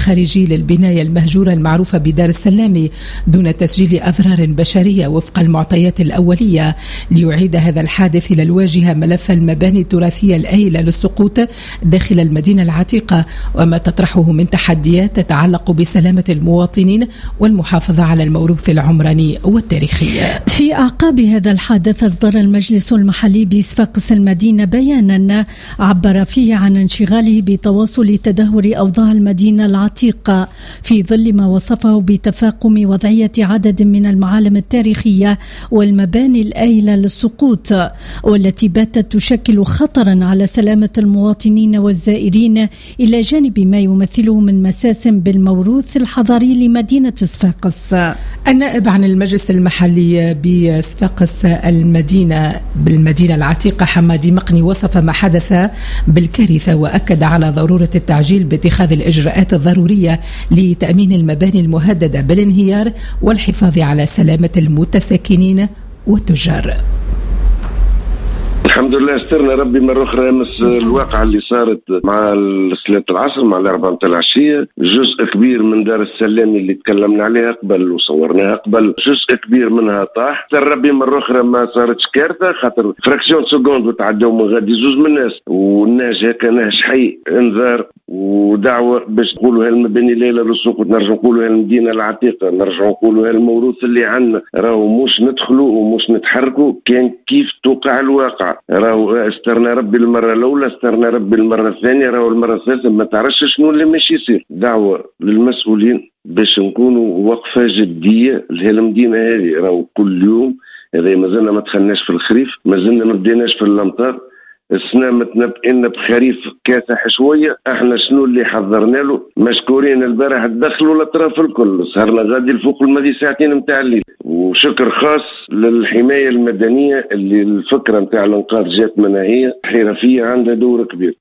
الخارجي للبناية المهجورة المعروفة بدار السلامي دون تسجيل أضرار بشرية وفق المعطيات الأولية، ليعيد هذا الحادث إلى الواجهة ملف المباني التراثية الآيلة للسقوط داخل المدينة العتيقة وما تطرحه من تحديات تتعلق بسلامة المواطنين والمحافظة على الموروث العمراني والتاريخي. في أعقاب هذا الحادث أصدر المجلس المحلي بصفاقس المدينة بيانا عبر فيه عن انشغاله بتواصل تدهور أوضاع المدينة العتيقة في ظل ما وصفه بتفاقم وضعية عدد من المعالم التاريخية والمباني الآيلة للسقوط، والتي باتت تشكل خطرا على سلامة المواطنين والزائرين إلى جانب ما يمثله من مساس بالموروث الحضاري لمدينة صفاقس. النائب عن المجلس المحلي بصفاقس بالمدينة العتيقة حمادي مقني وصف ما حدث بالكارثة وأكد على ضرورة التعجيل باتخاذ الإجراءات الضرورية لتأمين المباني المهددة بالانهيار والحفاظ على سلامة المتساكنين والتجار. الحمد لله استرنا ربي مرة أخرى يمس الواقعة اللي صارت مع صلاة العصر مع الأربعة متاع العشية. جزء كبير من دار السلامي اللي تكلمنا عليها قبل وصورناها قبل جزء كبير منها طاح. ربي مرة أخرى ما صارتش كارثة خاطر فراكسيون سكوند وتعدوا من غادي زوز من الناس والناس هكا ناش حي انذار ودعوة باش نقولوا هالمباني ليلة للسوق ونرجعوا نقولوا هالمدينة العتيقة نرجعوا نقولوا هالموروث اللي عندنا راهو مش ندخلوا ومش نتحركوا كان كيف توقع الواقع. راهو استرنا ربي المرة الأولى استرنا ربي المرة الثانية راهو المرة الثالثة ما تعرفش شنو اللي ماشي يصير. دعوة للمسؤولين باش نكونوا وقفة جدية لهالمدينة هذه. راهو كل يوم هذا ما زلنا ما دخلناش في الخريف ما زلنا ما بديناش في الأمطار السنة متنبئين بخريف كاسح شوية. احنا شنو اللي حضرنا له مشكورين البارح تدخلوا الأطراف الكل سهرنا غادي الفوق المدي ساعتين متاع الليل. وشكر خاص للحماية المدنية اللي الفكرة متاع الانقاذ جات منها هي حرفية عندها دور كبير.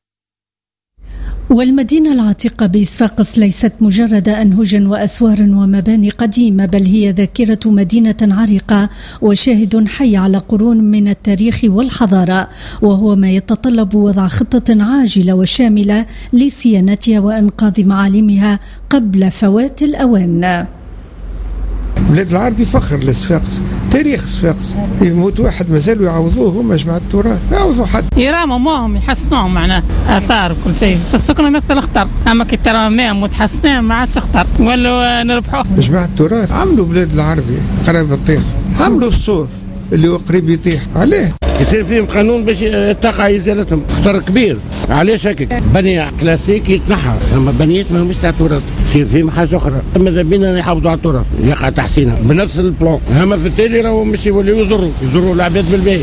والمدينة العتيقة بصفاقس ليست مجرد أنهج وأسوار ومباني قديمة بل هي ذاكرة مدينة عريقة وشاهد حي على قرون من التاريخ والحضارة، وهو ما يتطلب وضع خطة عاجلة وشاملة لصيانتها وإنقاذ معالمها قبل فوات الأوان. بلاد العربي فخر لصفاقس تاريخ صفاقس يموت واحد مازالوا يعوضوه هم جماعة التراث يعوضوا حد يراموا موهم يحسنوهم معنا آثار وكل شيء. السكن مثل اختر اما كي تراميهم متحسنين ما عادش اختر ولو نربحوه. جماعة التراث عملوا بلاد العربي قريب تطيح عملوا الصور اللي هو قريب يطيح عليه يصير فيهم قانون باش تقع ازالتهم خطر كبير. علاش هكاك بني كلاسيك يتنحى اما بنيات ما همش تاع التراث يصير فيهم حاجه اخرى. ماذا بينا نحافظوا على التراث يقع تحسينها بنفس البلان اما في التالي راهو مش يوليو يزوروا العباد بالباهي.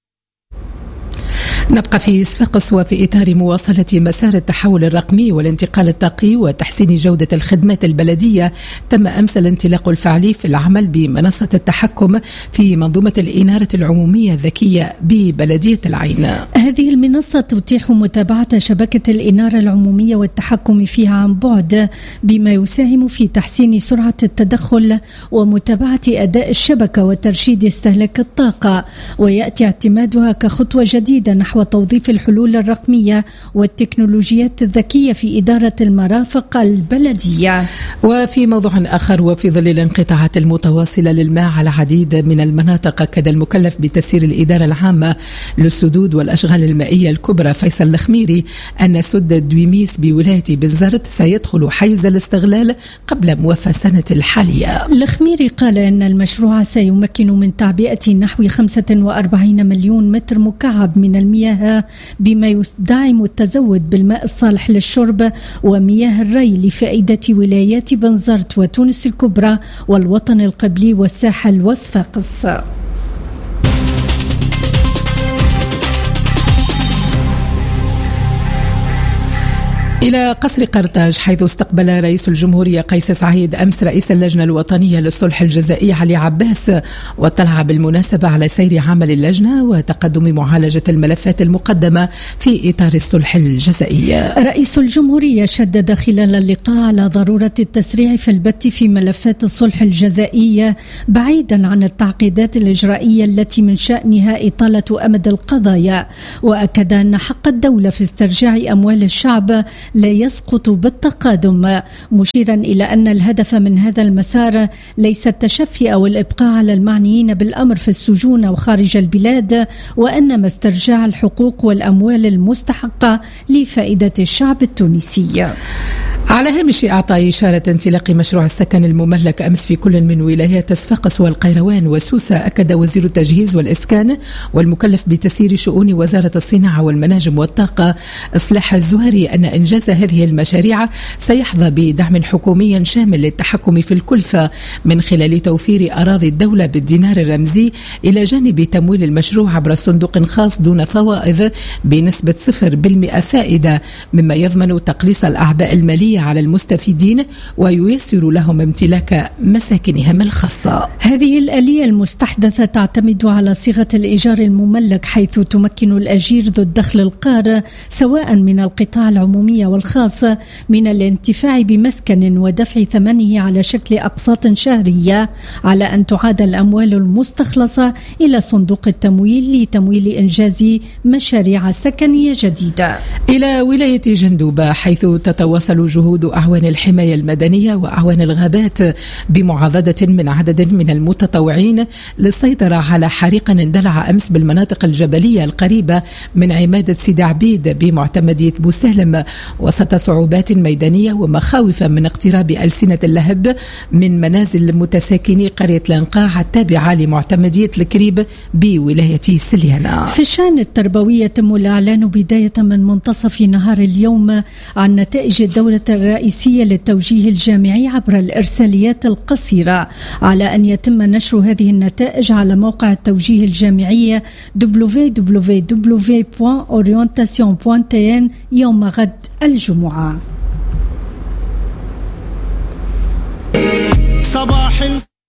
نبقى في صفاقس وفي إطار مواصلة مسار التحول الرقمي والانتقال الطاقي وتحسين جودة الخدمات البلدية تم أمس الانطلاق الفعلي في العمل بمنصة التحكم في منظومة الإنارة العمومية الذكية ببلدية العين. هذه المنصة تتيح متابعة شبكة الإنارة العمومية والتحكم فيها عن بعد بما يساهم في تحسين سرعة التدخل ومتابعة أداء الشبكة وترشيد استهلاك الطاقة، ويأتي اعتمادها كخطوة جديدة نحو توظيف الحلول الرقمية والتكنولوجيات الذكية في إدارة المرافق البلدية. وفي موضوع آخر وفي ظل الانقطاعات المتواصلة للماء على عديد من المناطق أكد المكلف بتسيير الإدارة العامة للسدود والأشغال المائية الكبرى فيصل الخميري أن سد دويميس بولاية بنزرت سيدخل حيز الاستغلال قبل موافاة السنة الحالية. الخميري قال أن المشروع سيمكن من تعبئة نحو 45 مليون متر مكعب من المياه بما يدعم التزود بالماء الصالح للشرب ومياه الري لفائدة ولايات بنزرت وتونس الكبرى والوطن القبلي والساحل وصفاقس. إلى قصر قرطاج حيث استقبل رئيس الجمهورية قيس سعيد أمس رئيس اللجنة الوطنية للصلح الجزائي علي عباس، واطلع بالمناسبة على سير عمل اللجنة وتقدم معالجة الملفات المقدمة في إطار الصلح الجزائي. رئيس الجمهورية شدد خلال اللقاء على ضرورة التسريع في البت في ملفات الصلح الجزائية بعيدا عن التعقيدات الإجرائية التي من شأنها إطالة أمد القضايا، وأكد أن حق الدولة في استرجاع أموال الشعب لا يسقط بالتقادم، مشيرا إلى أن الهدف من هذا المسار ليس التشفي أو الإبقاء على المعنيين بالأمر في السجون أو خارج البلاد، وأنما استرجاع الحقوق والأموال المستحقة لفائدة الشعب التونسي. على هامش إعطاء إشارة انطلاق مشروع السكن المملك أمس في كل من ولايات صفاقس والقيروان وسوسة، أكد وزير التجهيز والإسكان والمكلف بتسيير شؤون وزارة الصناعة والمناجم والطاقة إصلاح الزهري أن إنجاز هذه المشاريع سيحظى بدعم حكومي شامل للتحكم في الكلفة من خلال توفير أراضي الدولة بالدينار الرمزي، إلى جانب تمويل المشروع عبر صندوق خاص دون فوائد بنسبة 0% فائدة، مما يضمن تقليص الأعباء المالية على المستفيدين وييسر لهم امتلاك مساكنهم الخاصة. هذه الآلية المستحدثة تعتمد على صيغة الإيجار المملك، حيث تمكن الأجير ذو الدخل القار سواء من القطاع العمومي والخاص من الانتفاع بمسكن ودفع ثمنه على شكل أقساط شهرية، على أن تعاد الأموال المستخلصة إلى صندوق التمويل لتمويل إنجاز مشاريع سكنية جديدة. إلى ولاية جندوبة، حيث تتواصل جهود أعوان الحماية المدنية وأعوان الغابات بمعاضدة من عدد من المتطوعين للسيطرة على حريق اندلع أمس بالمناطق الجبلية القريبة من عمادة سيدي عبيد بمعتمدية بوسالم، وسط صعوبات ميدانية ومخاوف من اقتراب ألسنة اللهب من منازل متساكني قرية الانقاع التابعة لمعتمدية الكريب بولاية سليانة. في الشأن التربوي يتم الإعلان بداية من منتصف نهار اليوم عن نتائج الدورة الرئيسية للتوجيه الجامعي عبر الإرساليات القصيرة، على أن يتم نشر هذه النتائج على موقع التوجيه الجامعي www.orientation.tn يوم غد الجمعة. صباح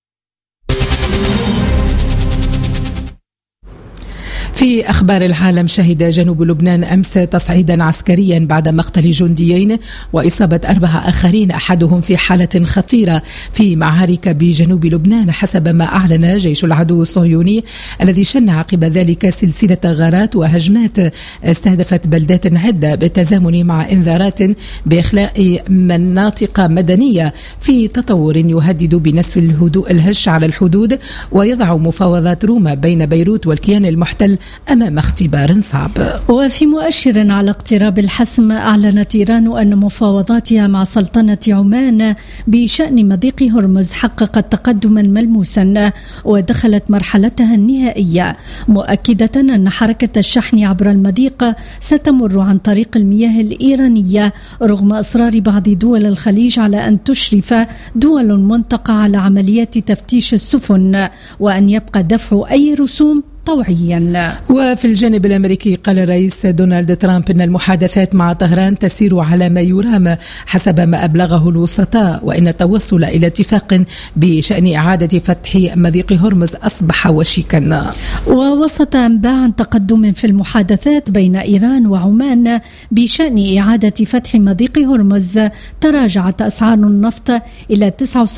في أخبار العالم، شهد جنوب لبنان أمس تصعيدا عسكريا بعد مقتل جنديين وإصابة 4 آخرين، أحدهم في حالة خطيرة في معارك بجنوب لبنان، حسب ما أعلن جيش العدو الصهيوني الذي شن عقب ذلك سلسلة غارات وهجمات استهدفت بلدات عدة بالتزامن مع إنذارات بإخلاء مناطق مدنية في تطور يهدد بنسف الهدوء الهش على الحدود ويضع مفاوضات روما بين بيروت والكيان المحتل أمام اختبار صعب. وفي مؤشر على اقتراب الحسم، أعلنت إيران أن مفاوضاتها مع سلطنة عمان بشأن مضيق هرمز حققت تقدما ملموسا ودخلت مرحلتها النهائية، مؤكدة أن حركة الشحن عبر المضيق ستمر عن طريق المياه الإيرانية، رغم إصرار بعض دول الخليج على أن تشرف دول المنطقة على عمليات تفتيش السفن وأن يبقى دفع أي رسوم طوعيا. وفي الجانب الأمريكي، قال الرئيس دونالد ترامب أن المحادثات مع طهران تسير على ما يرام حسب ما أبلغه الوسطاء، وأن التوصل إلى اتفاق بشأن إعادة فتح مضيق هرمز أصبح وشيكا. ووسط أنباء عن تقدم في المحادثات بين إيران وعمان بشأن إعادة فتح مضيق هرمز، تراجعت أسعار النفط إلى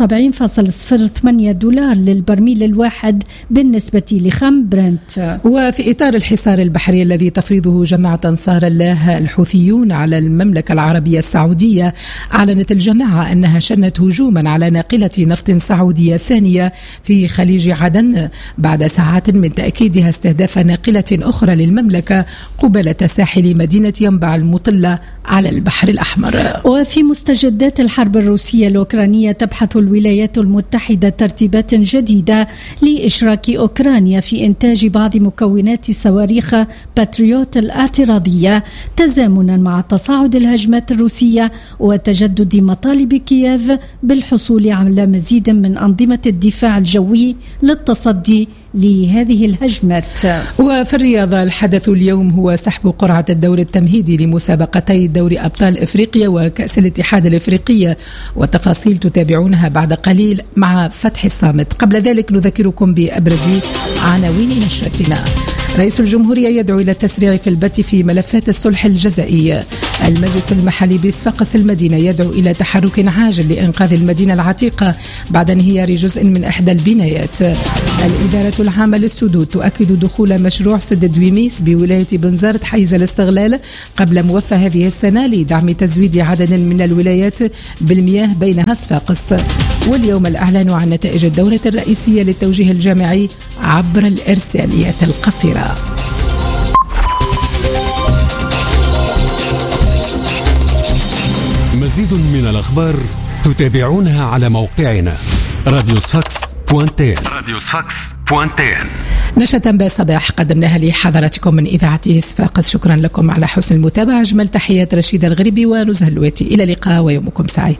$79.08 للبرميل الواحد بالنسبة لخام برنت. وفي إطار الحصار البحري الذي تفرضه جماعة أنصار الله الحوثيون على المملكة العربية السعودية، أعلنت الجماعة أنها شنت هجوما على ناقلة نفط سعودية ثانية في خليج عدن بعد ساعات من تأكيدها استهداف ناقلة أخرى للمملكة قبالة ساحل مدينة ينبع المطلة على البحر الأحمر. وفي مستجدات الحرب الروسية الأوكرانية، تبحث الولايات المتحدة ترتيبات جديدة لإشراك أوكرانيا في إنتاج بعض مكونات صواريخ باتريوت الاعتراضية، تزامنا مع تصاعد الهجمات الروسية وتجدد مطالب كييف بالحصول على مزيد من أنظمة الدفاع الجوي للتصدي لهذه الهجمات. وفي الرياضة، الحدث اليوم هو سحب قرعة الدور التمهيدي لمسابقتي دوري أبطال إفريقيا وكأس الاتحاد الإفريقي، والتفاصيل تتابعونها بعد قليل مع فتح الصامت. قبل ذلك نذكركم بأبرز عناوين نشرتنا. رئيس الجمهورية يدعو إلى التسريع في البت في ملفات الصلح الجزائي. المجلس المحلي بصفاقس المدينة يدعو إلى تحرك عاجل لإنقاذ المدينة العتيقة بعد انهيار جزء من إحدى البنايات. الإدارة العامة للسدود تؤكد دخول مشروع سد دويميس بولاية بنزرت حيز الاستغلال قبل موفى هذه السنة لدعم تزويد عدد من الولايات بالمياه بينها صفاقس. واليوم الإعلان عن نتائج الدورة الرئيسية للتوجيه الجامعي عبر الإرساليات القصيرة. مزيد من الأخبار تتابعونها على موقعنا radiosfax.tn. نشرة بصباح قدمناها لحضراتكم من إذاعة صفاقس. شكرا لكم على حسن المتابعة. أجمل تحيات رشيد الغريبي ونزهة اللواتي. إلى اللقاء ويومكم سعيد.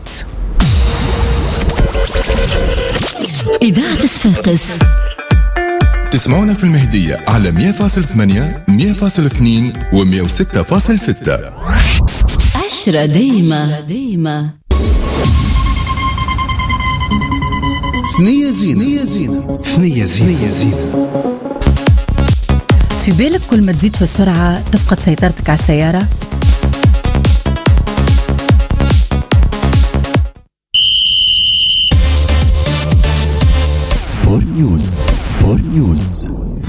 إذاعة صفاقس تسمعونا في المهدية على 100.8 100.2 و106.6. عشرة دايما ثنية زينة. في بالك كل ما تزيد في السرعة تفقد سيطرتك على السيارة؟ سبور نيوز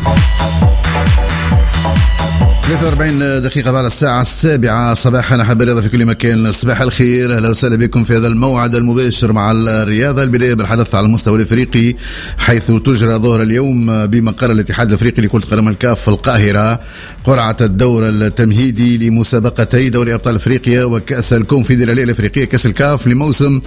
43 دقيقة بعد الساعة 7 صباحا. أحب الرياضة في كل مكان، صباح الخير، أهلا وسهلا بكم في هذا الموعد المباشر مع الرياضة. البداية بالحدث على المستوى الأفريقي، حيث تجرى ظهر اليوم بمقر الاتحاد الأفريقي لكرة قدم الكاف في القاهرة قرعة الدور التمهيدي لمسابقتي دوري أبطال أفريقيا وكأس الكونفدرالية الأفريقية كأس الكاف لموسم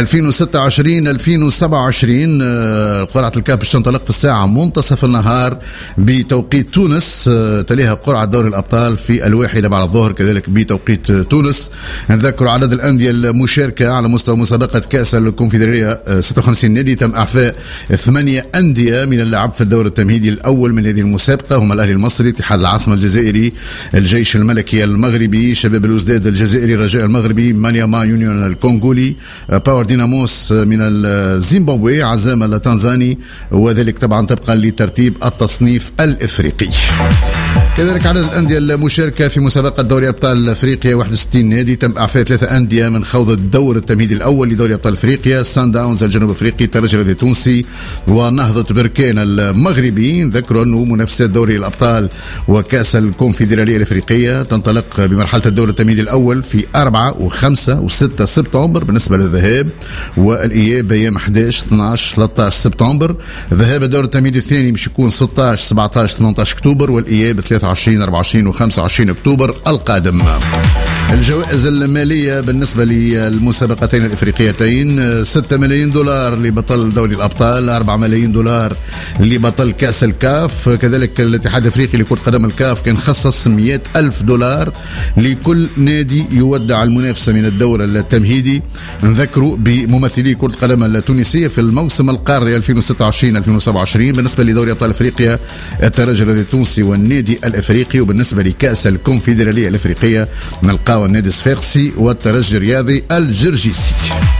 2026-2027. قرعة الكاف تنطلق في الساعة منتصف النهار بتوقيت تونس، تليها قرعة دوري الأبطال في 1:00 بعد الظهر كذلك بتوقيت تونس. نذكر عدد الأندية المشاركة على مستوى مسابقة كأس الكونفدرالية 56 نادي. تم إعفاء 8 أندية من اللعب في الدور التمهيدي الأول من هذه المسابقة، هم الأهلي المصري، اتحاد العاصمة الجزائري، الجيش الملكي المغربي، شباب الوزداد الجزائري، الرجاء المغربي، مانياما يونيون الكونغولي، باور ديناموس من الزيمبابوي، عزامة التنزاني، وذلك طبعا طبقا لترتيب التصنيف الإفريقي. كذلك عدد الأندية المشاركة في مسابقة دوري أبطال أفريقيا 61 نادي. تم إعفاء 3 أندية من خوض الدور التمهيدي الأول لدوري أبطال أفريقيا، سان داونز الجنوب أفريقي، الترجي الرياضي التونسي، ونهضة بركان المغربي. ذكروا أنه منافسات دوري الأبطال وكأس الكونفدرالية الأفريقية تنطلق بمرحلة الدور التمهيدي الأول في 4 و5 و6 سبتمبر بالنسبة للذهاب، والإياب أيام 11 12 13 سبتمبر. ذهاب الدور التمهيدي الثاني مش يكون 16 17 18 أكتوبر، والإياب 23 24 و25 أكتوبر القادم. الجوائز المالية بالنسبة للمسابقتين الإفريقيتين: 6 ملايين دولار لبطل دوري الأبطال، 4 ملايين دولار لبطل كأس الكاف. كذلك الاتحاد الأفريقي لكرة قدم الكاف كان خصص 100,000 دولار لكل نادي يودع المنافسة من الدور التمهيدي. نذكروا بممثلي كرة قدم التونسية في الموسم القاري 2026-2027 بالنسبة لدوري أبطال أفريقيا الترجي الرياضي التونسي والنادي الأفريقي، وبالنسبة لكأس الكونفدرالية الأفريقية نلقاو النادي الصفاقسي والترجي الرياضي الجرجيسي.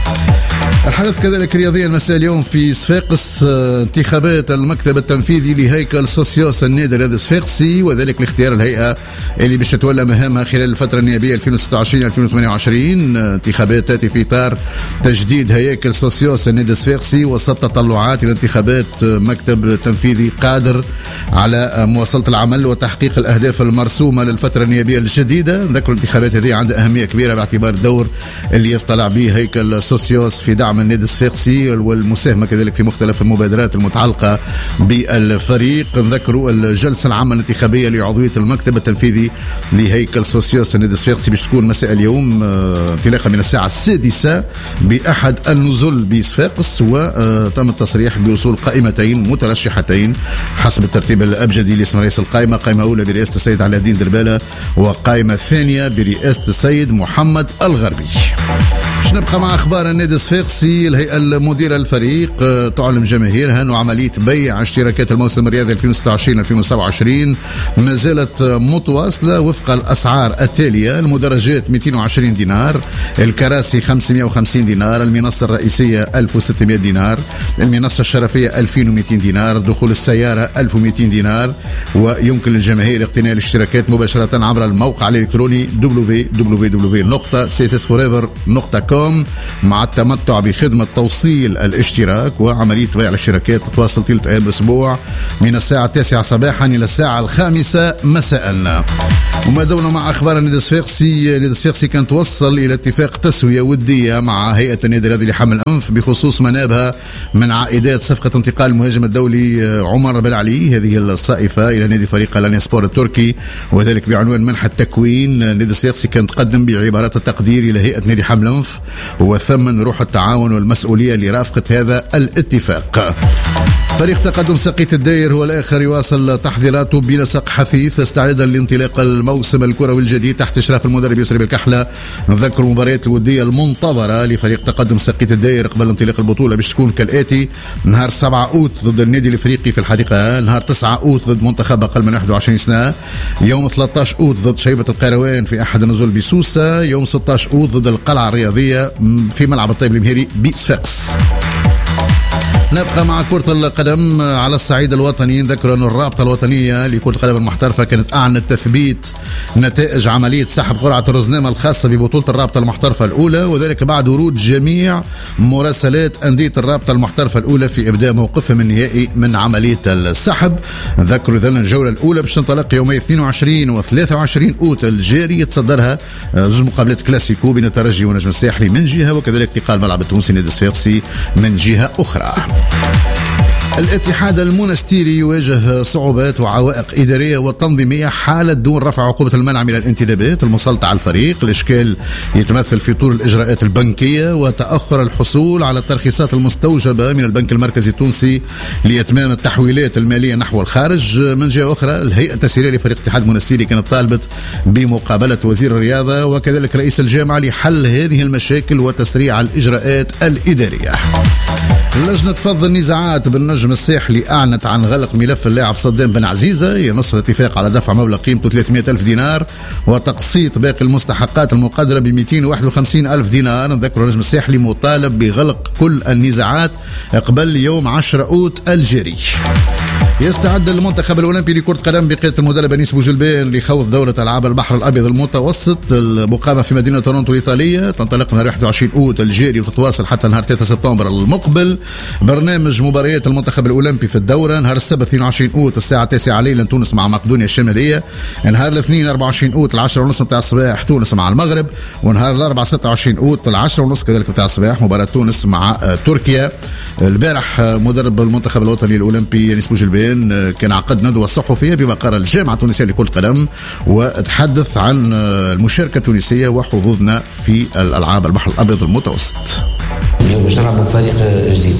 الحدث كذلك رياضيا مساء اليوم في صفاقس، انتخابات المكتب التنفيذي لهيكل سوسيوس النادي الرياضي الصفاقسي، وذلك لاختيار الهيئة اللي باش تتولى مهامها خلال الفترة النيابية 2026-2028. انتخابات تأتي في إطار تجديد هياكل سوسيوس النادي الصفاقسي وسط تطلعات إلى انتخابات مكتب تنفيذي قادر على مواصلة العمل وتحقيق الأهداف المرسومة للفترة النيابية الجديدة. نذكر الانتخابات هذه عندها أهمية كبيرة باعتبار الدور اللي يطلع به هيكل سوسيوس في دعم النادي الصفاقسي والمساهمة كذلك في مختلف المبادرات المتعلقة بالفريق. نذكروا الجلسة العامة الانتخابية لعضوية المكتب التنفيذي لهيكل سوسيوس النادي الصفاقسي باش تكون مساء اليوم انطلاقا من الساعة 6 بأحد النزل بصفاقس، وتم التصريح بوصول قائمتين مترشحتين حسب الترتيب الأبجدي لاسم رئيس القائمة. قائمة أولى برئاسة السيد علاء الدين دربالة، وقائمة ثانية برئاسة السيد محمد الغربي. باش نبقى مع أخبار النادي الصفاقسي الصفاقسي الهيئة المديرة للفريق تعلم جماهيرها أن عملية بيع اشتراكات الموسم الرياضي 2026-2027 ما زالت متواصلة وفق الأسعار التالية: المدرجات 220 دينار، الكراسي 550 دينار، المنصة الرئيسية 1600 دينار، المنصة الشرفية 2200 دينار، دخول السيارة 1200 دينار. ويمكن للجماهير اقتناء الاشتراكات مباشرة عبر الموقع الإلكتروني www.csforever.com مع التمتع بخدمة توصيل الاشتراك وعملية بيع الاشتراكات تتواصل 3 أيام بالأسبوع من الساعة 9 صباحا إلى الساعة 5 مساء. وما دمنا مع أخبار النادي الصفاقسي كان توصل إلى اتفاق تسوية ودية مع هيئة النادي الرياضي لحمل الأنف بخصوص منابها من عائدات صفقة انتقال المهاجم الدولي عمر بن علي هذه الصائفة إلى نادي فريق الانيا سبور التركي، وذلك بعنوان منح التكوين. النادي الصفاقسي كان تقدم بعبارات التقدير إلى هيئة نادي حمل الأنف وثمن روح التعاون والمسؤولية لرافقة هذا الاتفاق. فريق تقدم سقيت الداير هو الآخر يواصل تحضيراته بنسق حثيث استعدادا لانطلاق الموسم الكروي الجديد تحت إشراف المدرب يسري بالكحلة. نذكر المباريات الودية المنتظرة لفريق تقدم سقيت الداير قبل انطلاق البطولة باش تكون كالآتي: نهار 7 أوت ضد النادي الإفريقي في الحديقة، نهار 9 أوت ضد منتخب أقل من 21 سنة، يوم 13 أوت ضد شيبة القيروان في أحد النزول بسوسة، يوم 16 أوت ضد القلعة الرياضية في ملعب الطيب المهيري بصفاقس. نبقى مع كرة القدم على الصعيد الوطني. نذكر أن الرابطة الوطنية لكرة القدم المحترفة كانت أعلنت تثبيت نتائج عملية سحب قرعة الرزنامة الخاصة ببطولة الرابطة المحترفة الأولى، وذلك بعد ورود جميع مراسلات أندية الرابطة المحترفة الأولى في إبداء موقفهم النهائي من عملية السحب. نذكر إذن الجولة الأولى باش تنطلق يومي 22 و 23 أوت الجاري، يتصدرها زوج مقابلات كلاسيكو بين الترجي ونجم الساحلي من جهة، وكذلك لقاء الملعب التونسي نادي الصفاقسي من جهة أخرى. الاتحاد المونستيري يواجه صعوبات وعوائق إدارية وتنظيمية حالة دون رفع عقوبة المنع من الانتدابات المسلطة على الفريق. الإشكال يتمثل في طول الإجراءات البنكية وتأخر الحصول على الترخيصات المستوجبة من البنك المركزي التونسي لإتمام التحويلات المالية نحو الخارج. من جهة أخرى الهيئة التسييرية لفريق الاتحاد المونستيري كانت طالبت بمقابلة وزير الرياضة وكذلك رئيس الجامعة لحل هذه المشاكل وتسريع الإجراءات الإدارية. لجنة فض النزاعات بالنجم الساحلي أعلنت عن غلق ملف اللاعب صدام بن عزيزة. ينص الاتفاق على دفع مبلغ قيمته 300,000 دينار وتقسيط باقي المستحقات المقدرة ب 251,000 دينار. نذكر النجم الساحلي مطالب بغلق كل النزاعات قبل يوم 10 أوت الجاري. يستعد المنتخب الأولمبي لكرة قدم بقيادة المدرب أنيس بوجلبان لخوض دورة ألعاب البحر الأبيض المتوسط المقامة في مدينة تورونتو الإيطالية. تنطلق نهار 21 أوت الجاري وتتواصل حتى نهار 3 سبتمبر المقبل. برنامج مباريات المنتخب الأولمبي في الدورة: نهار السبت 22 أوت الساعة 9 ليلا تونس مع مقدونيا الشمالية، نهار الاثنين 24 أوت 10:30 متاع الصباح تونس مع المغرب، ونهار الأربعاء 26 أوت 10:30 كذلك متاع الصباح مباراة تونس مع تركيا. البارح مدرب المنتخب الوطني الأولمبي أنيس بوجلبان كان عقد ندوة صحفية بمقر الجامعة التونسية لكرة القدم وتحدث عن المشاركة التونسية وحظوظنا في الألعاب البحر الأبيض المتوسط. اليوم باش نلعبوا فريق جديد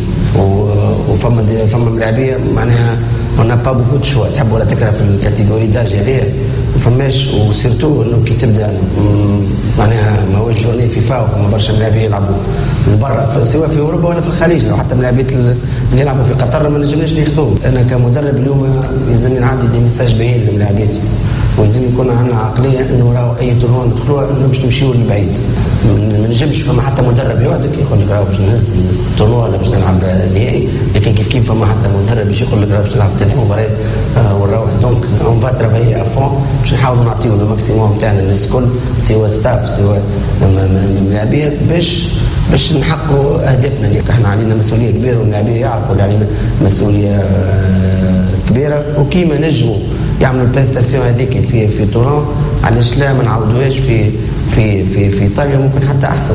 وفما ملاعبيه معناها اون با بوكو دو شوا، تحب ولا تكره في الكاتيجوري داج هذه ما فماش، وسيرتو انه كي تبدا معناها ماهوش جورني فيفا وفما برشا ملاعبيه يلعبوا من برا سواء في اوروبا ولا في الخليج، لو حتى ملاعبيه اللي يلعبوا في قطر ما نجمناش ناخذوهم. انا كمدرب اليوم لازم نعدي دي ميساج باين لملاعبيتي، ولازم يكون عندنا عقليه انه راهو اي تورنوا ندخلوها انه باش نمشيو لبعيد. ما نجمش فما حتى مدرب يقعدك يقول لك راهو باش نهز التورنوا ولا باش نلعب نهائي، لكن كيف فما حتى مدرب باش يقول لك راهو باش نلعب 3 مباريات ونروح. دونك اون فا ترافايي افون باش نحاولوا نعطيو الماكسيموم تاعنا للناس الكل، سواء ستاف سواء ملاعبيه باش نحققوا اهدافنا. احنا علينا مسؤوليه كبيره واللاعبيه يعرفوا اللي علينا مسؤوليه كبيره، وكيما نجموا يعملوا البريستاسيون هذيك في تورون علاش لا ما نعاودوهاش في ايطاليا ممكن حتى احسن.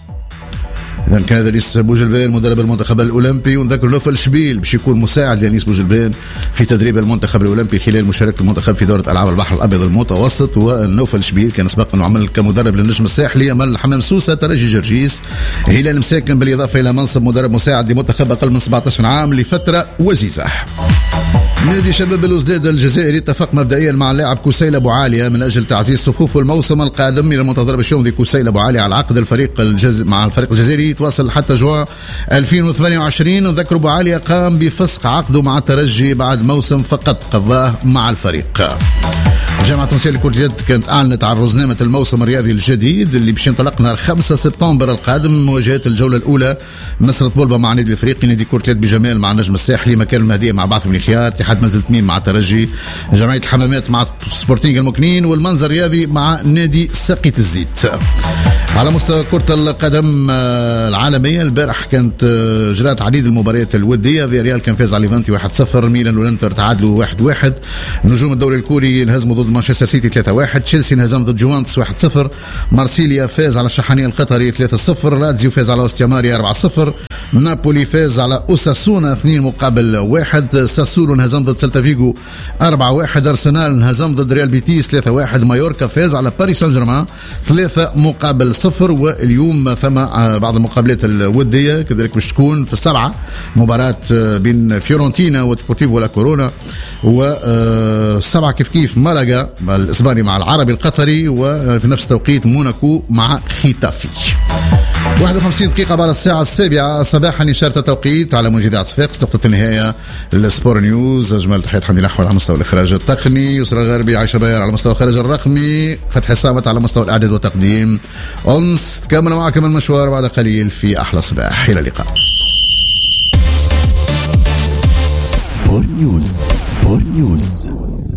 إذا كان هذا أنيس بوجلبان مدرب المنتخب الأولمبي، ونذكر نوفل شبيل باش يكون مساعد لأنيس بوجلبان في تدريب المنتخب الأولمبي خلال مشاركة المنتخب في دورة ألعاب البحر الأبيض المتوسط. ونوفل شبيل كان سبق أنه عمل كمدرب للنجم الساحلي أمام حمام سوسة ترجي جرجيس هلال مساكن، بالإضافة إلى منصب مدرب مساعد لمنتخب أقل من 17 عام لفترة وجيزة. نادي شباب بلوزداد الجزائري اتفق مبدئيا مع اللاعب كسيل أبو عالية من أجل تعزيز صفوفه الموسم القادم إلى المنتظر بالشومدي. كسيل أبو عالية على عقد مع الفريق الجزائري يتواصل حتى جوان 2028. نذكر أبو عالية قام بفسخ عقده مع الترجي بعد موسم فقط قضاه مع الفريق. الجامعة التونسية لكرة اليد كانت أعلنت عن رزنامة الموسم الرياضي الجديد اللي باش ينطلق نهار 5 سبتمبر القادم. مواجهات الجولة الأولى مصر بولبا مع نادي الفريقي، نادي كرة اليد بجمال مع النجم الساحلي، مكان المهدية مع بعث بن خيار، اتحاد منزل تميم مع الترجي، جمعية الحمامات مع سبورتينغ المكنين، والمنظر الرياضي مع نادي سقية الزيت. على مستوى كرة القدم العالمية البارح كانت جرات عديد المباريات الودية. فياريال كان فاز على ليفانتي 1-0، ميلان والانتر تعادلوا 1-1، نجوم الدوري الكوري انهزموا ضد مانشستر سيتي 3-1، تشيلسي انهزم ضد جوانتس 1-0، مارسيليا فاز على الشحانية القطري 3-0، لاتزيو فاز على اوستياماري 4-0، نابولي فاز على اوساسونا 2-1، ساسولو انهزم ضد سلتا فيغو 4-1، ارسنال انهزم ضد ريال بيتيس 3-1، مايوركا فاز على باريس سان جيرمان 3-0. واليوم ثم بعض المقابلات الودية كذلك باش تكون في السبعة، مباراة بين فيورنتينا وديبورتيفو لا كورونا، والسبعة كيف مالاغا الاسباني مع العربي القطري، وفي نفس التوقيت موناكو مع ختافي. 51 دقيقة بعد الساعة 7 صباحا إشارة التوقيت على موجودات صفاقس. نقطة النهاية السبور نيوز. أجمل تحيات حمدي الأحول على مستوى الإخراج التقني، يسرى الغربي، عائشة باير على مستوى الخارج الرقمي، فتحي صامت على مستوى الإعداد والتقديم. أنس تكمل معكم المشوار بعد قليل في أحلى صباح. إلى اللقاء. سبور نيوز.